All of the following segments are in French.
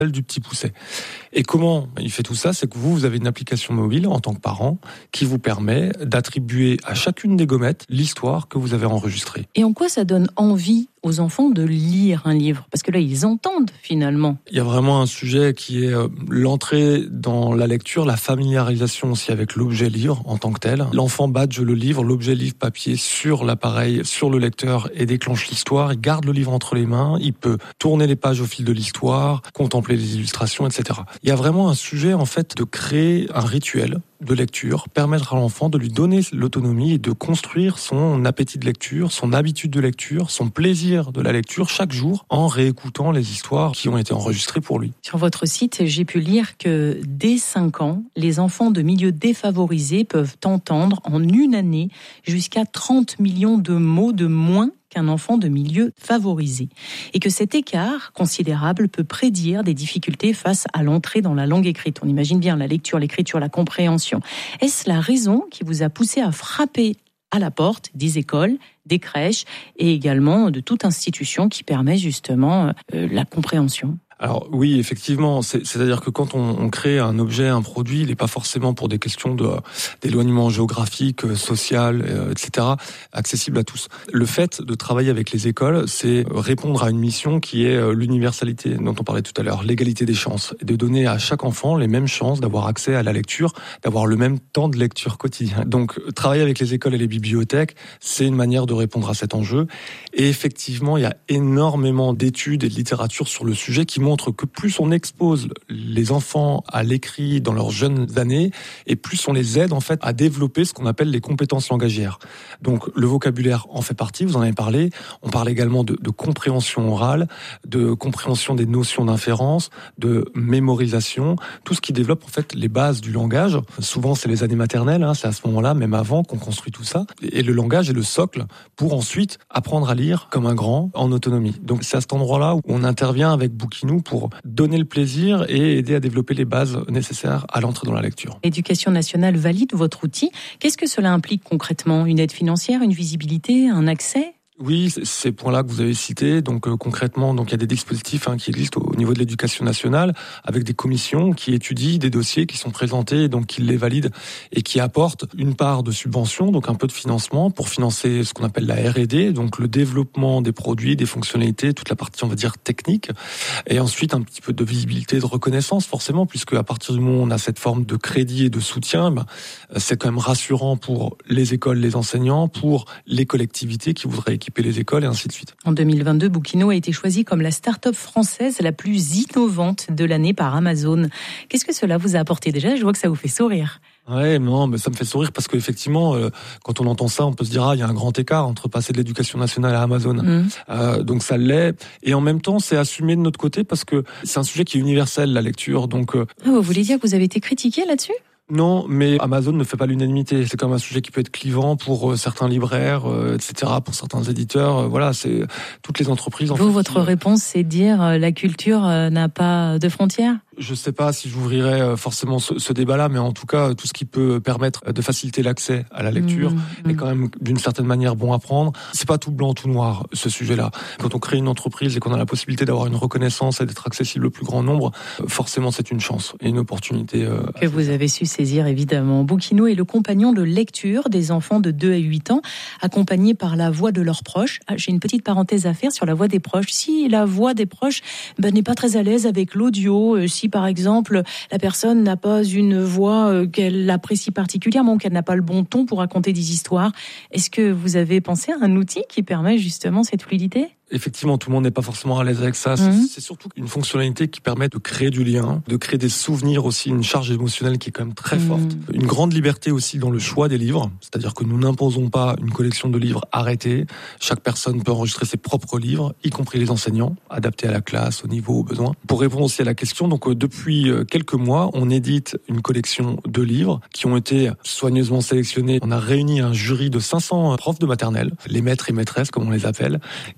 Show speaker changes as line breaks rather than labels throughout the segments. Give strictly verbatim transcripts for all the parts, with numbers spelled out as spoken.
du Petit Pousset. Et comment il fait tout ça? C'est que vous, vous avez une application mobile en tant que parent qui vous permet d'attribuer à chacune des gommettes l'histoire que vous avez enregistrée.
Et en quoi ça donne envie aux enfants de lire un livre? Parce que là, ils entendent finalement.
Il y a vraiment un sujet qui est euh, l'entrée dans la lecture, la familiarisation aussi avec l'objet livre en tant que tel. L'enfant badge le livre, l'objet livre papier sur l'appareil, sur le lecteur et déclenche l'histoire. Il garde le livre entre les mains, il peut tourner les pages au fil de l'histoire, contempler les illustrations, et cetera. Il y a vraiment un sujet en fait de créer un rituel de lecture, permettre à l'enfant de lui donner l'autonomie et de construire son appétit de lecture, son habitude de lecture, son plaisir de la lecture chaque jour en réécoutant les histoires qui ont été enregistrées pour lui.
Sur votre site, j'ai pu lire que dès cinq ans, les enfants de milieux défavorisés peuvent entendre en une année jusqu'à trente millions de mots de moins qu'un enfant de milieu favorisé. Et que cet écart considérable peut prédire des difficultés face à l'entrée dans la langue écrite. On imagine bien la lecture, l'écriture, la compréhension. Est-ce la raison qui vous a poussé à frapper à la porte des écoles, des crèches et également de toute institution qui permet justement euh, la compréhension ?
Alors oui, effectivement, c'est, c'est-à-dire que quand on, on crée un objet, un produit, il n'est pas forcément pour des questions de, d'éloignement géographique, social, euh, et cetera, accessible à tous. Le fait de travailler avec les écoles, c'est répondre à une mission qui est l'universalité dont on parlait tout à l'heure, l'égalité des chances, et de donner à chaque enfant les mêmes chances d'avoir accès à la lecture, d'avoir le même temps de lecture quotidien. Donc travailler avec les écoles et les bibliothèques, c'est une manière de répondre à cet enjeu. Et effectivement, il y a énormément d'études et de littérature sur le sujet qui montrent que plus on expose les enfants à l'écrit dans leurs jeunes années, et plus on les aide en fait à développer ce qu'on appelle les compétences langagières. Donc le vocabulaire en fait partie, vous en avez parlé. On parle également de, de compréhension orale, de compréhension des notions d'inférence, de mémorisation, tout ce qui développe en fait les bases du langage. Souvent c'est les années maternelles, hein, c'est à ce moment-là, même avant, qu'on construit tout ça. Et le langage est le socle pour ensuite apprendre à lire comme un grand en autonomie. Donc c'est à cet endroit-là où on intervient avec Bookinou pour donner le plaisir et aider à développer les bases nécessaires à l'entrée dans la lecture.
L'éducation nationale valide votre outil. Qu'est-ce que cela implique concrètement? Une aide financière, une visibilité, un accès ?
Oui, c'est ces points-là que vous avez cités. Donc euh, concrètement, donc il y a des dispositifs hein, qui existent au niveau de l'éducation nationale, avec des commissions qui étudient des dossiers qui sont présentés, donc qui les valident et qui apportent une part de subvention, donc un peu de financement pour financer ce qu'on appelle la R et D, donc le développement des produits, des fonctionnalités, toute la partie on va dire technique, et ensuite un petit peu de visibilité, de reconnaissance forcément, puisque à partir du moment où on a cette forme de crédit et de soutien, ben, c'est quand même rassurant pour les écoles, les enseignants, pour les collectivités qui voudraient équiper les écoles et ainsi de suite.
En deux mille vingt-deux, Bookinou a été choisi comme la start-up française la plus innovante de l'année par Amazon. Qu'est-ce que cela vous a apporté déjà? Je vois que ça vous fait sourire.
Ouais, non, mais ça me fait sourire parce qu'effectivement, euh, quand on entend ça, on peut se dire ah, il y a un grand écart entre passer de l'éducation nationale à Amazon. Mmh. Euh, donc ça l'est, et en même temps, c'est assumé de notre côté parce que c'est un sujet qui est universel, la lecture. Donc, euh,
ah, vous voulez dire que vous avez été critiqué là-dessus?
Non, mais Amazon ne fait pas l'unanimité. C'est quand même un sujet qui peut être clivant pour certains libraires, euh, et cetera, pour certains éditeurs. Voilà, c'est toutes les entreprises. En
Vous,
fait,
votre
qui...
réponse, c'est de dire euh, la culture euh, n'a pas de frontières?
Je ne sais pas si j'ouvrirai forcément ce, ce débat-là, mais en tout cas, tout ce qui peut permettre de faciliter l'accès à la lecture mmh, est quand même d'une certaine manière bon à prendre. C'est pas tout blanc, tout noir, ce sujet-là. Quand on crée une entreprise et qu'on a la possibilité d'avoir une reconnaissance et d'être accessible au plus grand nombre, forcément c'est une chance et une opportunité. Euh,
que vous avez su saisir, évidemment. Bookinou est le compagnon de lecture des enfants de deux à huit ans, accompagnés par la voix de leurs proches. Ah, j'ai une petite parenthèse à faire sur la voix des proches. Si la voix des proches ben, n'est pas très à l'aise avec l'audio, euh, si par exemple la personne n'a pas une voix euh, qu'elle apprécie particulièrement, qu'elle n'a pas le bon ton pour raconter des histoires, est-ce que vous avez pensé à un outil qui permet justement cette fluidité ?
Effectivement, tout le monde n'est pas forcément à l'aise avec ça. C'est, mmh. c'est surtout une fonctionnalité qui permet de créer du lien, de créer des souvenirs aussi, une charge émotionnelle qui est quand même très mmh. forte. Une grande liberté aussi dans le choix des livres, c'est-à-dire que nous n'imposons pas une collection de livres arrêtée. Chaque personne peut enregistrer ses propres livres, y compris les enseignants, adaptés à la classe, au niveau, aux besoins. Pour répondre aussi à la question, donc euh, depuis quelques mois, on édite une collection de livres qui ont été soigneusement sélectionnés. On a réuni un jury de cinq cents profs de maternelle, les maîtres et maîtresses comme on les appelle, qui ont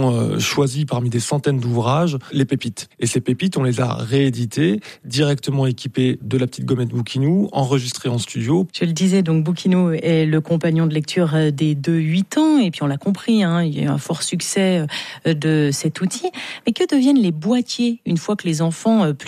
avons euh, choisi parmi des centaines d'ouvrages les pépites. Et ces pépites, on les a rééditées, directement équipées de la petite gommette Bouquinou, enregistrées en studio.
Je le disais, donc Bouquinou est le compagnon de lecture des deux huit ans, et puis on l'a compris, hein, il y a eu un fort succès de cet outil. Mais que deviennent les boîtiers une fois que les enfants